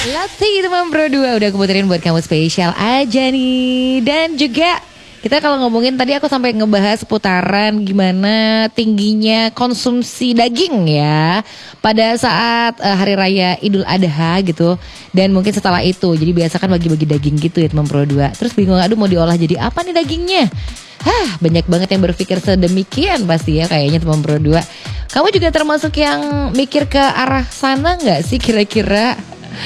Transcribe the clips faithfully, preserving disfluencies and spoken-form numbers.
Latih teman Bro dua udah keputerin buat kamu spesial aja nih. Dan juga kita kalau ngomongin tadi aku sampai ngebahas seputaran gimana tingginya konsumsi daging ya pada saat uh, hari raya Idul Adha gitu. Dan mungkin setelah itu jadi biasa kan bagi-bagi daging gitu ya teman Bro dua. Terus bingung aduh mau diolah jadi apa nih dagingnya. Hah, banyak banget yang berpikir sedemikian pasti ya kayaknya teman Bro dua. Kamu juga termasuk yang mikir ke arah sana gak sih kira-kira?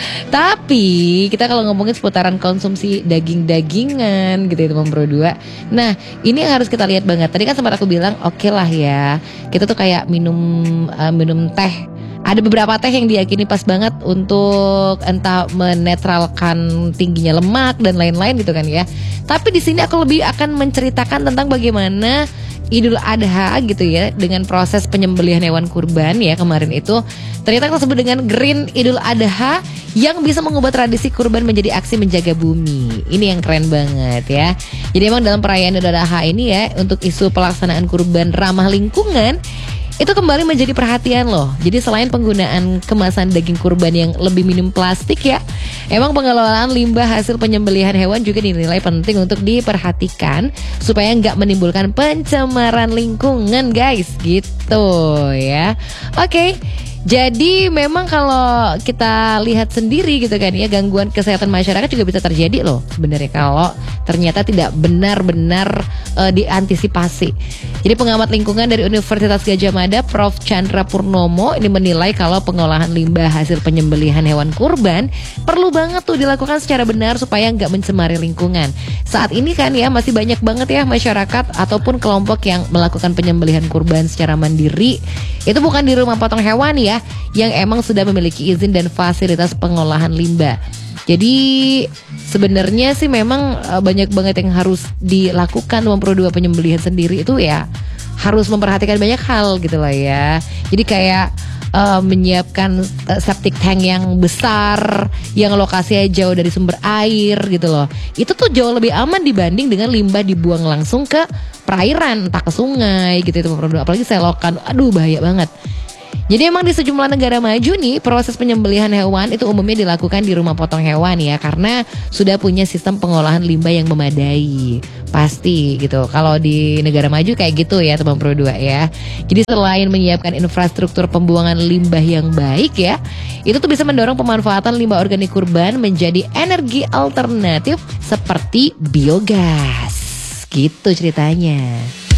Tapi kita kalau ngomongin seputaran konsumsi daging-dagingan gitu ya teman Bro dua. Nah ini yang harus kita lihat banget. Tadi kan sempat aku bilang oke okay lah ya, kita tuh kayak minum uh, minum teh. Ada beberapa teh yang diyakini pas banget untuk entah menetralkan tingginya lemak dan lain-lain gitu kan ya. Tapi di sini aku lebih akan menceritakan tentang bagaimana Idul Adha gitu ya, dengan proses penyembelihan hewan kurban ya kemarin itu ternyata disebut dengan Green Idul Adha yang bisa mengubah tradisi kurban menjadi aksi menjaga bumi. Ini yang keren banget ya. Jadi emang dalam perayaan Idul Adha ini ya, untuk isu pelaksanaan kurban ramah lingkungan itu kembali menjadi perhatian loh. Jadi selain penggunaan kemasan daging kurban yang lebih minim plastik ya, emang pengelolaan limbah hasil penyembelihan hewan juga dinilai penting untuk diperhatikan supaya nggak menimbulkan pencemaran lingkungan guys, gitu ya. Oke, jadi memang kalau kita lihat sendiri gitu kan ya, gangguan kesehatan masyarakat juga bisa terjadi loh sebenarnya kalau ternyata tidak benar-benar uh, diantisipasi. Jadi pengamat lingkungan dari Universitas Gadjah Mada, Profesor Chandra Purnomo ini menilai kalau pengolahan limbah hasil penyembelihan hewan kurban perlu banget tuh dilakukan secara benar supaya nggak mencemari lingkungan. Saat ini kan ya masih banyak banget ya masyarakat ataupun kelompok yang melakukan penyembelihan kurban secara mandiri. Itu bukan di rumah potong hewan ya, yang emang sudah memiliki izin dan fasilitas pengolahan limbah. Jadi sebenarnya sih memang banyak banget yang harus dilakukan teman Pro dua. Penyembelihan sendiri itu ya harus memperhatikan banyak hal gitu lah ya. Jadi kayak uh, menyiapkan uh, septic tank yang besar, yang lokasinya jauh dari sumber air gitu loh. Itu tuh jauh lebih aman dibanding dengan limbah dibuang langsung ke perairan, entah ke sungai gitu teman Pro dua. Apalagi selokan, aduh bahaya banget. Jadi emang di sejumlah negara maju nih proses penyembelihan hewan itu umumnya dilakukan di rumah potong hewan ya, karena sudah punya sistem pengolahan limbah yang memadai. Pasti gitu. Kalau di negara maju kayak gitu ya teman Pro dua ya. Jadi selain menyiapkan infrastruktur pembuangan limbah yang baik ya, itu tuh bisa mendorong pemanfaatan limbah organik kurban menjadi energi alternatif seperti biogas. Gitu ceritanya.